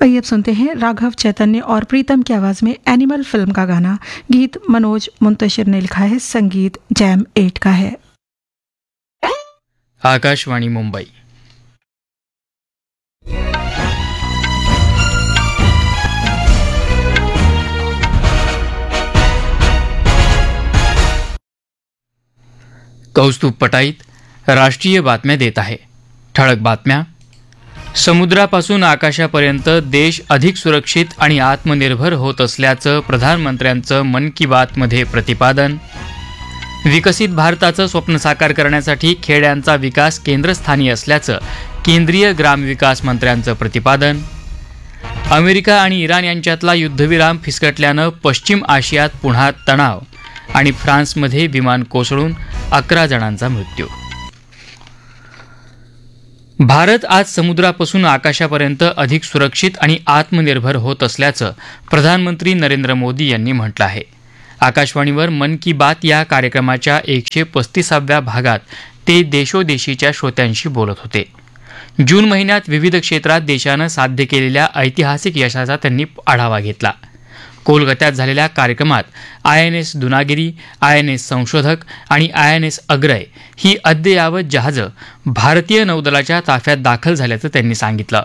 आइए अब सुनते हैं राघव चैतन्य और प्रीतम की आवाज में एनिमल फिल्म का गाना। गीत मनोज मुंतशिर ने लिखा है, संगीत जैम 8 का है। आकाशवाणी मुंबई। कौस्तुभ पटाईत राष्ट्रीय बातम्या देत आहे। ठळक बातम्या। समुद्रापासून आकाशापर्यंत देश अधिक सुरक्षित आणि आत्मनिर्भर होत असल्याचं प्रधानमंत्र्यांचं मन की बातमध्ये प्रतिपादन। विकसित भारताचं स्वप्न साकार करण्यासाठी खेड्यांचा विकास केंद्रस्थानी असल्याचं केंद्रीय ग्रामविकास मंत्र्यांचं प्रतिपादन। अमेरिका आणि इराण यांच्यातला युद्धविराम फिसकटल्यानं पश्चिम आशियात पुन्हा तणाव आणि फ्रान्समध्ये विमान कोसळून 11 जणांचा मृत्यू। भारत आज समुद्रापासून आकाशापर्यंत अधिक सुरक्षित आणि आत्मनिर्भर होत असल्याचं प्रधानमंत्री नरेंद्र मोदी यांनी म्हटलं आहे। आकाशवाणीवर मन की बात या कार्यक्रमाच्या 135व्या भागात ते देशोदेशीच्या श्रोत्यांशी बोलत होते। जून महिन्यात विविध क्षेत्रात देशानं साध्य केलेल्या ऐतिहासिक यशाचा त्यांनी आढावा घेतला। कोलकात्यात झालेल्या कार्यक्रमात INS दुनागिरी, INS संशोधक आणि INS अग्रय ही अद्ययावत जहाजं भारतीय नौदलाच्या ताफ्यात दाखल झाल्याचं त्यांनी सांगितलं।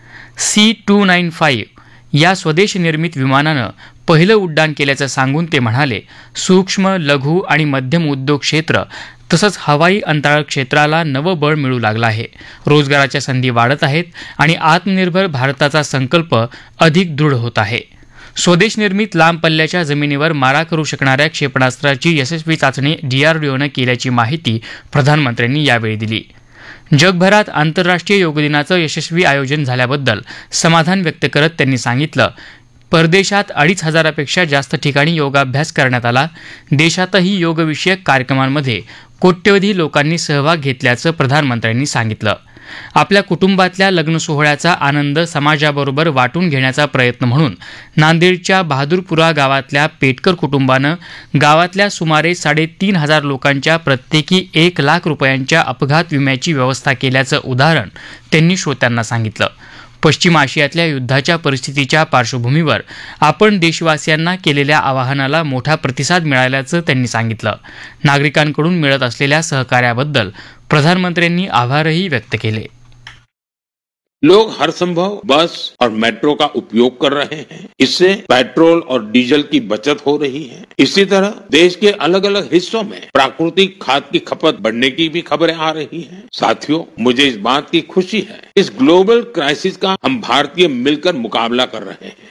C-295 या स्वदेशी निर्मित विमानानं पहिलं उड्डाण केल्याचं सांगून ते म्हणाले, सूक्ष्म, लघु आणि मध्यम उद्योग क्षेत्र तसंच हवाई अंतराळ क्षेत्राला नवं बळ मिळू लागलं आहे। रोजगाराच्या संधी वाढत आहेत आणि आत्मनिर्भर भारताचा संकल्प अधिक दृढ होत आहे। स्वदेश निर्मित लांब पल्ल्याच्या जमिनीवर मारा करू शकणाऱ्या क्षेपणास्त्राची यशस्वी चाचणी DRDOनं केल्याची माहिती प्रधानमंत्र्यांनी यावेळी दिली। जगभरात आंतरराष्ट्रीय योग दिनाचं यशस्वी आयोजन झाल्याबद्दल समाधान व्यक्त करत त्यांनी सांगितलं, परदेशात 2500पेक्षा जास्त ठिकाणी योगाभ्यास करण्यात आला। देशातही योगविषयक कार्यक्रमांमध्ये कोट्यवधी लोकांनी सहभाग घेतल्याचं प्रधानमंत्र्यांनी सांगितलं। आपल्या कुटुंबातल्या लग्न सोहळ्याचा आनंद समाजाबरोबर वाटून घेण्याचा प्रयत्न म्हणून नांदेडच्या बहादूरपुरा गावातल्या पेटकर कुटुंबानं गावातल्या सुमारे 3500 लोकांच्या प्रत्येकी 1 लाख रुपयांच्या अपघात विम्याची व्यवस्था केल्याचं उदाहरण त्यांनी श्रोत्यांना सांगितलं। पश्चिम आशियातल्या युद्धाच्या परिस्थितीच्या पार्श्वभूमीवर आपण देशवासियांना केलेल्या आवाहनाला मोठा प्रतिसाद मिळाल्याचं त्यांनी सांगितलं। नागरिकांकडून मिळत असलेल्या सहकार्याबद्दल प्रधानमंत्र्यांनी आभारही व्यक्त केले। लोग हर संभव बस और मेट्रो का उपयोग कर रहे हैं। इससे पेट्रोल और डीजल की बचत हो रही है। इसी तरह देश के अलग अलग हिस्सों में प्राकृतिक खाद की खपत बढ़ने की भी खबरें आ रही हैं। साथियों, मुझे इस बात की खुशी है, इस ग्लोबल क्राइसिस का हम भारतीय मिलकर मुकाबला कर रहे हैं।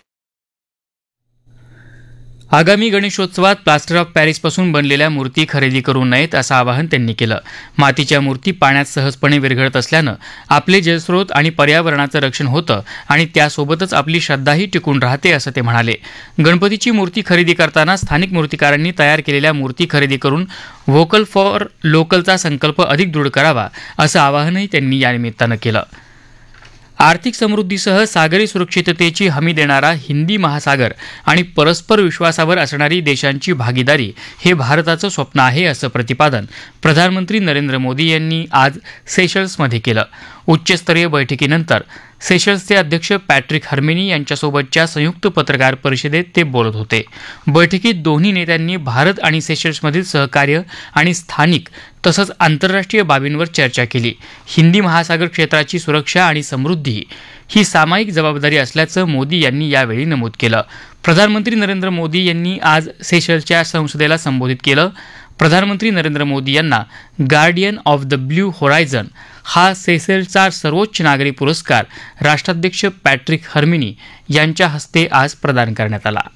आगामी गणेशोत्सवात प्लास्टर ऑफ पॅरिसपासून बनलेल्या मूर्ती खरेदी करू नयेत असं आवाहन त्यांनी केलं। मातीच्या मूर्ती पाण्यात सहजपणे विरघळत असल्यानं आपले जलस्रोत आणि पर्यावरणाचं रक्षण होतं आणि त्यासोबतच आपली श्रद्धाही टिकून राहते असं ते म्हणाले। गणपतीची मूर्ती खरेदी करताना स्थानिक मूर्तिकारांनी तयार केलेल्या मूर्ती खरेदी करून व्होकल फॉर लोकलचा संकल्प अधिक दृढ करावा असं आवाहनही त्यांनी या निमित्तानं केलं। आर्थिक समृद्धीसह सागरी सुरक्षिततेची हमी देणारा हिंदी महासागर आणि परस्पर विश्वासावर असणारी देशांची भागीदारी हे भारताचं स्वप्न आहे असं प्रतिपादन प्रधानमंत्री नरेंद्र मोदी यांनी आज सेशल्समध्ये केलं। उच्चस्तरीय बैठकीनंतर सेशल्सचे अध्यक्ष पॅट्रिक हर्मिनी यांच्यासोबतच्या संयुक्त पत्रकार परिषदेत ते बोलत होते। बैठकीत दोन्ही नेत्यांनी भारत आणि सेशल्समधील सहकार्य आणि स्थानिक तसंच आंतरराष्ट्रीय बाबींवर चर्चा केली। हिंदी महासागर क्षेत्राची सुरक्षा आणि समृद्धी ही सामायिक जबाबदारी असल्याचं मोदी यांनी यावेळी नमूद केलं। प्रधानमंत्री नरेंद्र मोदी यांनी आज सेशल्सच्या संसदेला संबोधित केलं। प्रधानमंत्री नरेंद्र मोदी यांना guardian of the blue horizon हा सेशल्सचा सर्वोच्च नागरी पुरस्कार राष्ट्राध्यक्ष पॅट्रिक हर्मिनी यांच्या हस्ते आज प्रदान करण्यात आला।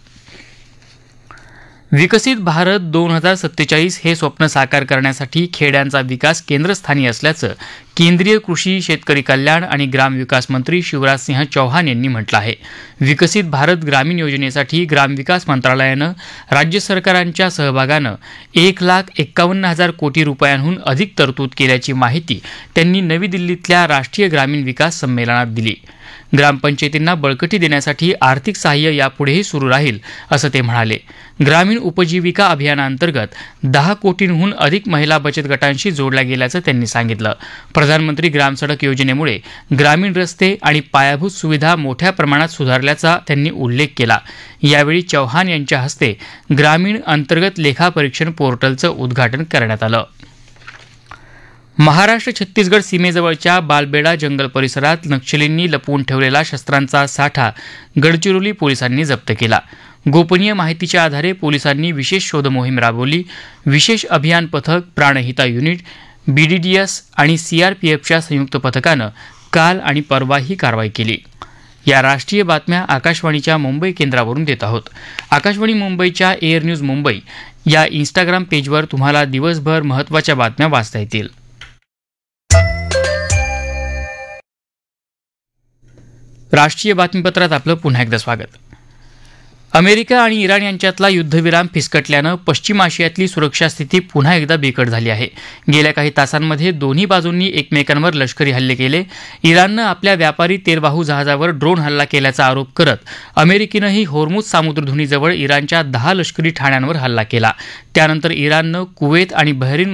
विकसित भारत 2047 हे स्वप्न साकार करण्यासाठी खेड्यांचा विकास केंद्रस्थानी असल्याचं केंद्रीय कृषी, शेतकरी कल्याण आणि ग्रामविकास मंत्री शिवराजसिंह चौहान यांनी म्हटलं आहे। विकसित भारत ग्रामीण योजनेसाठी ग्रामविकास मंत्रालयानं राज्य सरकारांच्या सहभागानं 1,51,000 कोटी रुपयांहून अधिक तरतूद केल्याची माहिती त्यांनी नवी दिल्लीतल्या राष्ट्रीय ग्रामीण विकास संमेलनात दिली। ग्रामपंचायतींना बळकटी देण्यासाठी आर्थिक सहाय्य यापुढेही सुरू राहील असं ते म्हणाले। ग्रामीण उपजीविका अभियानाअंतर्गत 10 कोटींहून अधिक महिला बचत गटांशी जोडल्या गेल्याचं त्यांनी सांगितलं. प्रधानमंत्री ग्राम सडक योजनेमुळे ग्रामीण रस्ते आणि पायाभूत सुविधा मोठ्या प्रमाणात सुधारल्याचा त्यांनी उल्लेख केला. यावेळी चौहान यांच्या हस्ते ग्रामीण अंतर्गत लेखापरीक्षण पोर्टलचं उद्घाटन करण्यात आलं. महाराष्ट्र छत्तीसगड सीमेजवळच्या बालबेडा जंगल परिसरात नक्षलींनी लपवून ठेवलेला शस्त्रांचा साठा गडचिरोली पोलिसांनी जप्त केला. गोपनीय माहितीच्या आधारे पोलिसांनी विशेष शोध मोहीम राबवली. विशेष अभियान पथक, प्राणहिता युनिट, BDDS आणि CRPFच्या संयुक्त पथकानं काल आणि परवा ही कारवाई केली. या राष्ट्रीय बातम्या आकाशवाणीच्या मुंबई केंद्रावरून देत आहोत. आकाशवाणी मुंबईच्या एअर न्यूज मुंबई या इंस्टाग्राम पेजवर तुम्हाला दिवसभर महत्त्वाच्या बातम्या वाचता येतील. राष्ट्रीय बातमीपत्रात आपलं पुन्हा एकदा स्वागत. अमेरिका आणि इराण यांच्यातला युद्धविराम फिसकटल्यानं पश्चिम आशियातली सुरक्षा स्थिती पुन्हा एकदा बिकट झाली आहे. गेल्या काही तासांमध्ये दोन्ही बाजूंनी एकमेकांवर लष्करी हल्ले केले. इराणनं आपल्या व्यापारी तेलवाहू जहाजावर ड्रोन हल्ला केल्याचा आरोप करत अमेरिकेनंही होर्मुझ सामुद्रधुनीजवळ इराणच्या 10 लष्करी ठाण्यांवर हल्ला केला. त्यानंतर इराणनं कुवेत आणि बहरीन